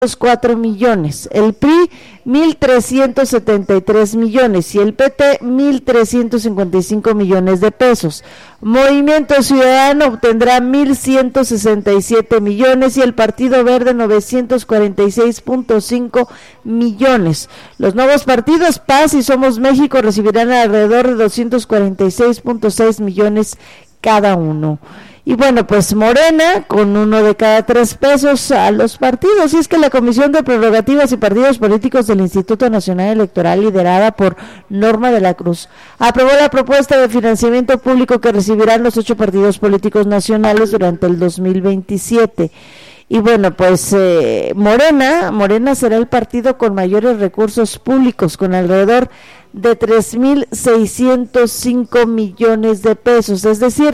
4 millones, el PRI 1,373 millones y el PT 1,355 millones de pesos. Movimiento Ciudadano obtendrá 1,167 millones y el Partido Verde 946.5 millones. Los nuevos partidos Paz y Somos México recibirán alrededor de 246.6 millones cada uno. Y bueno, pues Morena, con 1 de cada 3 pesos a los partidos. Y es que la Comisión de Prerrogativas y Partidos Políticos del Instituto Nacional Electoral, liderada por Norma de la Cruz, aprobó la propuesta de financiamiento público que recibirán los 8 partidos políticos nacionales durante el 2027. Y bueno, pues Morena será el partido con mayores recursos públicos, con alrededor de 3,605 millones de pesos, es decir,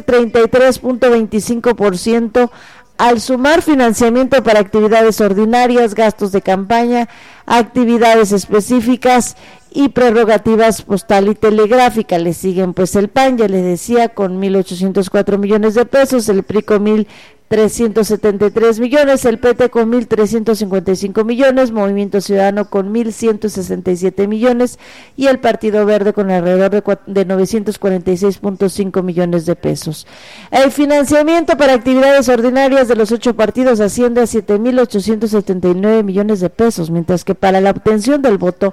33.25%, al sumar financiamiento para actividades ordinarias, gastos de campaña, actividades específicas y prerrogativas postal y telegráfica. Le siguen pues el PAN, ya les decía, con 1,804 millones de pesos, el PRI con 1,373 millones, el PT con 1,355 millones, Movimiento Ciudadano con 1,167 millones y el Partido Verde con alrededor de 946.5 millones de pesos. El financiamiento para actividades ordinarias de los 8 partidos asciende a 7,879 millones de pesos, mientras que para la obtención del voto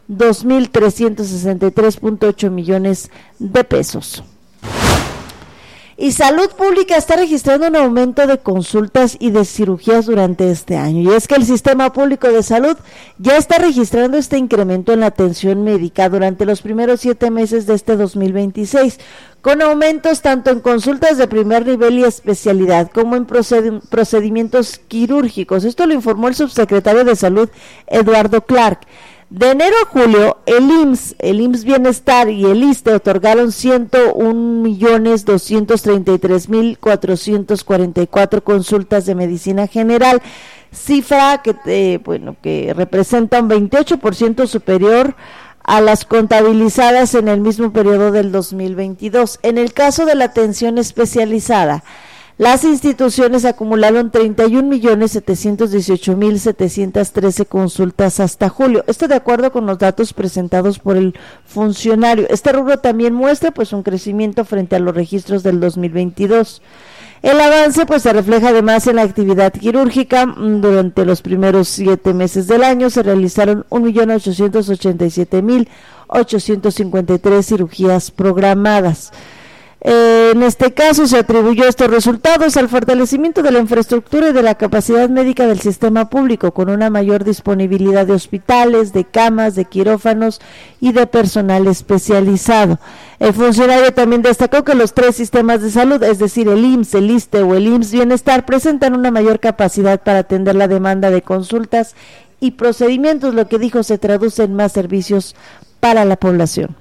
2,363.8 millones de pesos. Y Salud Pública está registrando un aumento de consultas y de cirugías durante este año. Y es que el Sistema Público de Salud ya está registrando este incremento en la atención médica durante los primeros 7 meses de este 2026, con aumentos tanto en consultas de primer nivel y especialidad como en procedimientos quirúrgicos. Esto lo informó el subsecretario de Salud, Eduardo Clark. De enero a julio, el IMSS Bienestar y el ISSSTE otorgaron 101,233,444 consultas de medicina general, cifra que representa un 28% superior a las contabilizadas en el mismo periodo del 2022. En el caso de la atención especializada, las instituciones acumularon 31,718,713 consultas hasta julio. Esto de acuerdo con los datos presentados por el funcionario. Este rubro también muestra pues un crecimiento frente a los registros del 2022. El avance pues se refleja además en la actividad quirúrgica. Durante los primeros 7 meses del año se realizaron 1,887,853 cirugías programadas. En este caso se atribuyó estos resultados al fortalecimiento de la infraestructura y de la capacidad médica del sistema público, con una mayor disponibilidad de hospitales, de camas, de quirófanos y de personal especializado. El funcionario también destacó que los 3 sistemas de salud, es decir, el IMSS, el ISSSTE o el IMSS Bienestar, presentan una mayor capacidad para atender la demanda de consultas y procedimientos, lo que dijo se traduce en más servicios para la población.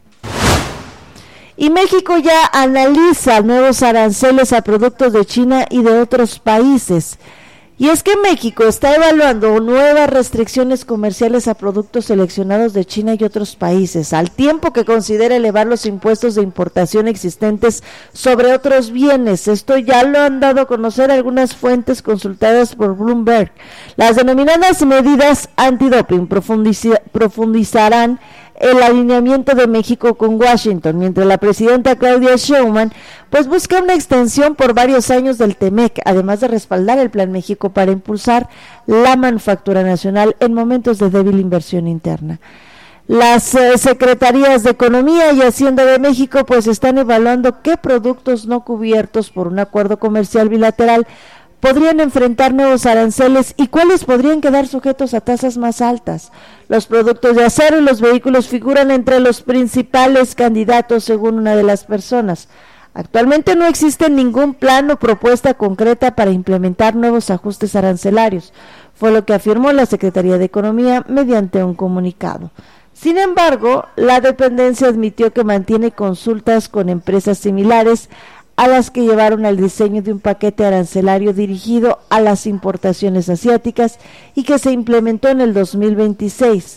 Y México ya analiza nuevos aranceles a productos de China y de otros países. Y es que México está evaluando nuevas restricciones comerciales a productos seleccionados de China y otros países, al tiempo que considera elevar los impuestos de importación existentes sobre otros bienes. Esto ya lo han dado a conocer algunas fuentes consultadas por Bloomberg. Las denominadas medidas antidoping profundizarán el alineamiento de México con Washington, mientras la presidenta Claudia Sheinbaum pues busca una extensión por varios años del TEMEC, además de respaldar el Plan México para impulsar la manufactura nacional en momentos de débil inversión interna. Las secretarías de Economía y Hacienda de México pues están evaluando qué productos no cubiertos por un acuerdo comercial bilateral podrían enfrentar nuevos aranceles y cuáles podrían quedar sujetos a tasas más altas. Los productos de acero y los vehículos figuran entre los principales candidatos, según una de las personas. Actualmente no existe ningún plan o propuesta concreta para implementar nuevos ajustes arancelarios, fue lo que afirmó la Secretaría de Economía mediante un comunicado. Sin embargo, la dependencia admitió que mantiene consultas con empresas similares a las que llevaron al diseño de un paquete arancelario dirigido a las importaciones asiáticas y que se implementó en el 2026.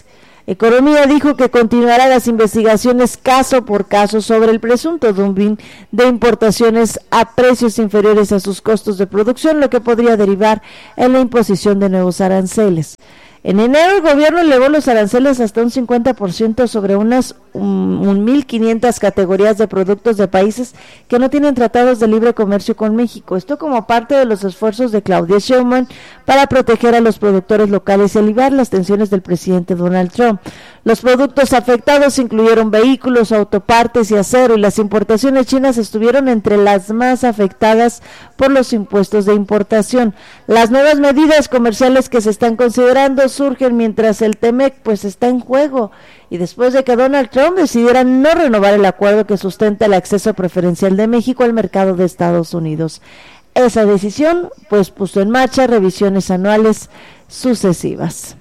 Economía dijo que continuará las investigaciones caso por caso sobre el presunto dumping de importaciones a precios inferiores a sus costos de producción, lo que podría derivar en la imposición de nuevos aranceles. En enero el gobierno elevó los aranceles hasta un 50% sobre unas 1.500 categorías de productos de países que no tienen tratados de libre comercio con México. Esto como parte de los esfuerzos de Claudia Sheinbaum para proteger a los productores locales y aliviar las tensiones del presidente Donald Trump. Los productos afectados incluyeron vehículos, autopartes y acero, y las importaciones chinas estuvieron entre las más afectadas por los impuestos de importación. Las nuevas medidas comerciales que se están considerando surgen mientras el TEMEC pues está en juego, y después de que Donald Trump decidiera no renovar el acuerdo que sustenta el acceso preferencial de México al mercado de Estados Unidos. Esa decisión pues puso en marcha revisiones anuales sucesivas.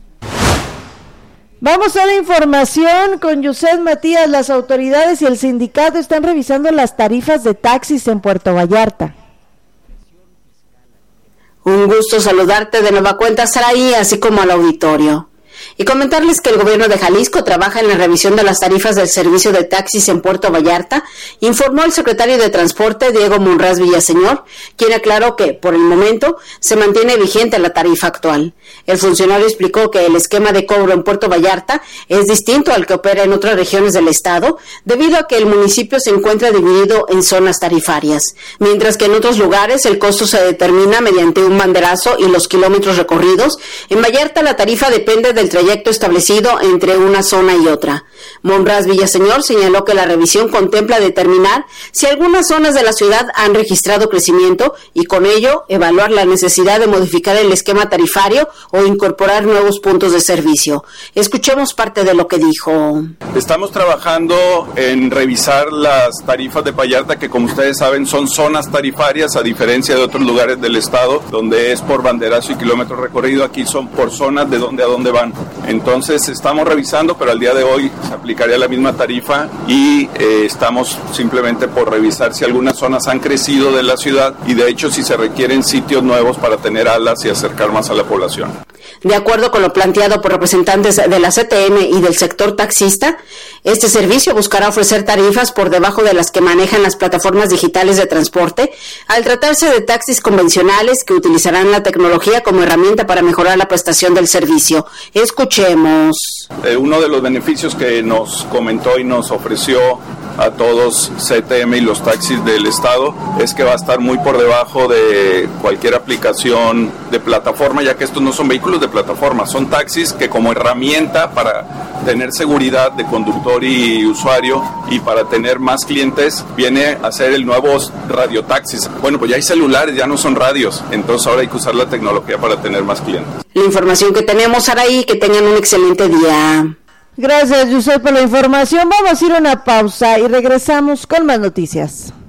Vamos a la información con Yuset Matías. Las autoridades y el sindicato están revisando las tarifas de taxis en Puerto Vallarta. Un gusto saludarte de nueva cuenta, Saraí, así como al auditorio. Y comentarles que el gobierno de Jalisco trabaja en la revisión de las tarifas del servicio de taxis en Puerto Vallarta, informó el secretario de Transporte, Diego Monraz Villaseñor, quien aclaró que, por el momento, se mantiene vigente la tarifa actual. El funcionario explicó que el esquema de cobro en Puerto Vallarta es distinto al que opera en otras regiones del estado, debido a que el municipio se encuentra dividido en zonas tarifarias, mientras que en otros lugares el costo se determina mediante un banderazo y los kilómetros recorridos. En Vallarta la tarifa depende del trayecto establecido entre una zona y otra. Monraz Villaseñor señaló que la revisión contempla determinar si algunas zonas de la ciudad han registrado crecimiento y con ello evaluar la necesidad de modificar el esquema tarifario o incorporar nuevos puntos de servicio. Escuchemos parte de lo que dijo. Estamos trabajando en revisar las tarifas de Vallarta, que como ustedes saben son zonas tarifarias, a diferencia de otros lugares del estado donde es por banderazo y kilómetro recorrido. Aquí son por zonas de dónde a dónde van. Entonces estamos revisando, pero al día de hoy se aplicaría la misma tarifa y estamos simplemente por revisar si algunas zonas han crecido de la ciudad y de hecho si se requieren sitios nuevos para tener alas y acercar más a la población. De acuerdo con lo planteado por representantes de la CTM y del sector taxista, este servicio buscará ofrecer tarifas por debajo de las que manejan las plataformas digitales de transporte, al tratarse de taxis convencionales que utilizarán la tecnología como herramienta para mejorar la prestación del servicio. Escuchemos. Uno de los beneficios que nos comentó y nos ofreció a todos CTM y los taxis del estado es que va a estar muy por debajo de cualquier aplicación de plataforma, ya que estos no son vehículos de plataforma, son taxis que como herramienta para tener seguridad de conductor y usuario y para tener más clientes viene a ser el nuevo radiotaxis. Bueno, pues ya hay celulares, ya no son radios, entonces ahora hay que usar la tecnología para tener más clientes. La información que tenemos, Saraí, que tengan un excelente día. Gracias, Yuset, por la información. Vamos a ir a una pausa y regresamos con más noticias.